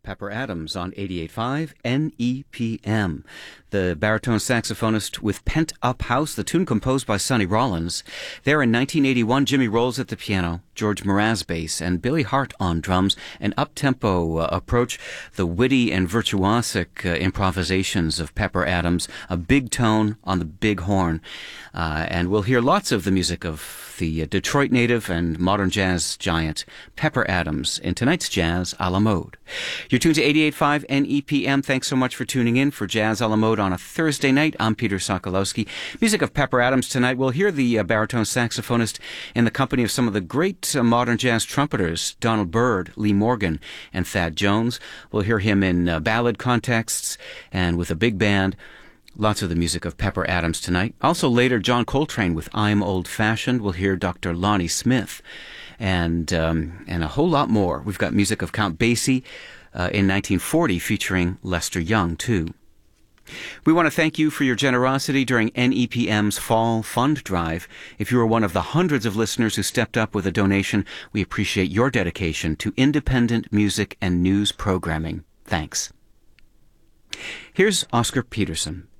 Pepper Adams on 88.5 NEPM. The baritone saxophonist with Pent Up House, the tune composed by Sonny Rollins. There in 1981, Jimmy Rolls at the piano, George Mraz bass, and Billy Hart on drums. An up-tempo approach, the witty and virtuosic improvisations of Pepper Adams, a big tone on the big horn. And we'll hear lots of the music of the Detroit native and modern jazz giant Pepper Adams in tonight's Jazz a la Mode. You're tuned to 88.5 NEPM. Thanks so much for tuning in for Jazz a la Mode on a Thursday night. I'm Peter Sokolowski. Music of Pepper Adams tonight. We'll hear the baritone saxophonist in the company of some of the great modern jazz trumpeters, Donald Byrd, Lee Morgan, and Thad Jones. We'll hear him in ballad contexts and with a big band. Lots of the music of Pepper Adams tonight. Also later, John Coltrane with I'm Old Fashioned. We'll hear Dr. Lonnie Smith and a whole lot more. We've got music of Count Basie in 1940 featuring Lester Young, too. We want to thank you for your generosity during NEPM's Fall Fund Drive. If you are one of the hundreds of listeners who stepped up with a donation, we appreciate your dedication to independent music and news programming. Thanks. Here's Oscar Peterson.